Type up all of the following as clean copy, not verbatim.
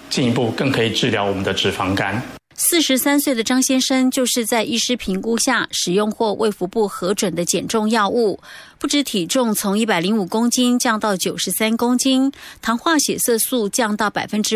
进一步更可以治疗我们的脂肪肝。 43岁的张先生就是在医师评估下使用或卫福部核准的减重药物，不止体重从105公斤降到93公斤，糖化血色素降到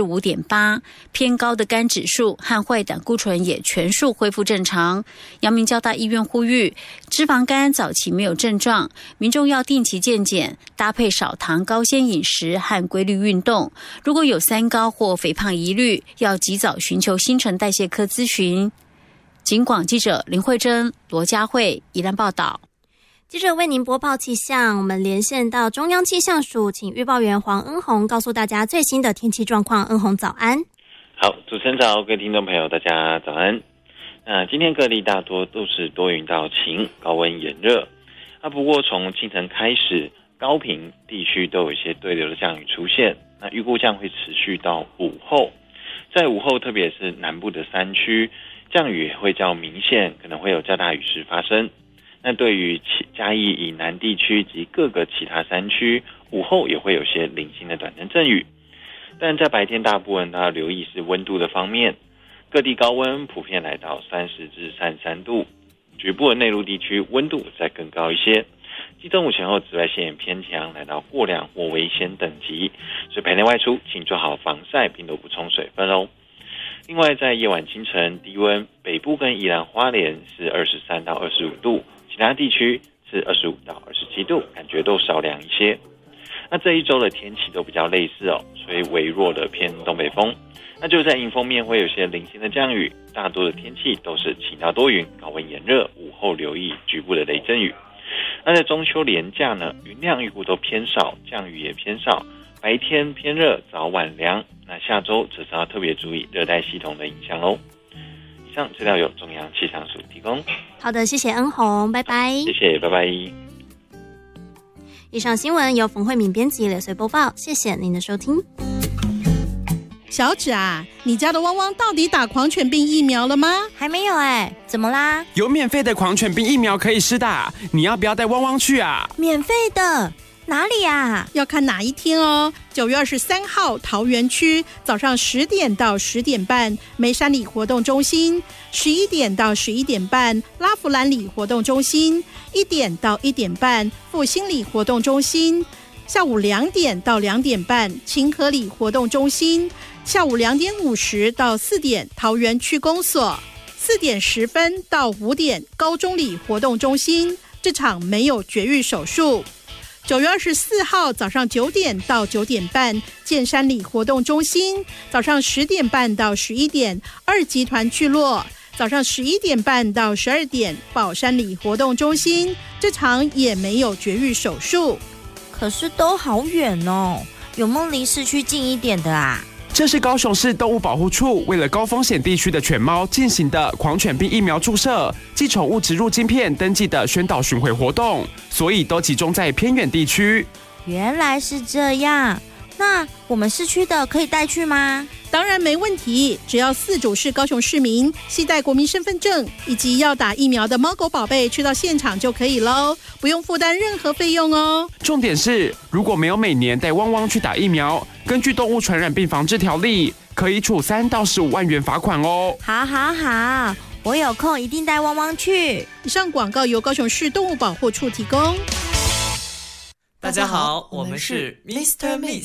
5.8%， 偏高的肝指数和坏胆固醇也全数恢复正常。阳明交大医院呼吁，脂肪肝早期没有症状，民众要定期健检，搭配少糖高纤饮食和规律运动。如果有三高或肥胖疑虑，要及早寻求新陈代谢科咨询。警广记者林慧珍、罗佳慧宜兰报道。 接着为您播报气象，我们连线到中央气象署，请预报员黄恩宏告诉大家最新的天气状况。恩宏早安。 好，主持人早，各位听众朋友大家早安。今天各地大多都是多云到晴，高温炎热。不过从清晨开始，高屏地区都有一些对流的降雨出现，预估将会持续到午后。在午后，特别是南部的山区，降雨也会较明显，可能会有较大雨势发生。那对于嘉义以南地区及各个其他山区，午后也会有些零星的短暂阵雨。但在白天大部分都要留意是温度的方面，各地高温普遍来到30至33度，局部的内陆地区温度再更高一些。继中午前后紫外线也偏强，来到过量或危险等级，所以白天外出请做好防晒，并多补充水分哦。另外在夜晚清晨低温，北部跟宜兰花莲是23到25度，其他地区是25到27度，感觉都稍凉一些。那这一周的天气都比较类似哦，吹微弱的偏东北风。那就在迎风面会有些零星的降雨，大多的天气都是晴到多云，高温炎热，午后留意局部的雷阵雨。那在中秋连假呢，云量预估都偏少，降雨也偏少，白天偏热，早晚凉。那下周则是要特别注意热带系统的影响喽。以上资料由中央气象署提供。 好的，谢谢恩宏，拜拜。 谢谢，拜拜。 以上新闻由冯慧敏编辑，随播报，谢谢您的收听。 小芷啊，你家的汪汪到底打狂犬病疫苗了吗？ 还没有怎么啦？ 有免费的狂犬病疫苗可以施打，你要不要带汪汪去啊？ 免费的？哪里啊？ 要看哪一天哦。9月23号，桃园区早上10点到10点半，梅山里活动中心；11点到11点半，拉弗兰里活动中心；1点到1点半，复兴里活动中心；下午2点到2点半，清河里活动中心；下午2点50到4点，桃园区公所；4点10分到5点，高中里活动中心。这场没有绝育手术。9月24号早上9点到9点半，剑山里活动中心；早上10点半到11点，2集团聚落；早上11点半到12点，宝山里活动中心。这场也没有绝育手术。 可是都好远哦，有没有离市区近一点的啊？ 这是高雄市动物保护处为了高风险地区的犬猫进行的狂犬病疫苗注射及宠物植入晶片登记的宣导巡回活动，所以都集中在偏远地区。 原来是这样，那我们市区的可以带去吗？ 当然没问题，只要饲主是高雄市民，携带国民身份证以及要打疫苗的猫狗宝贝去到现场就可以咯，不用负担任何费用哦。 重点是，如果没有每年带汪汪去打疫苗，根据动物传染病防治条例，可以处3到15万元罚款哦。 好，我有空一定带汪汪去。 以上广告由高雄市动物保护处提供。 大家好，我们是 Mr. Miss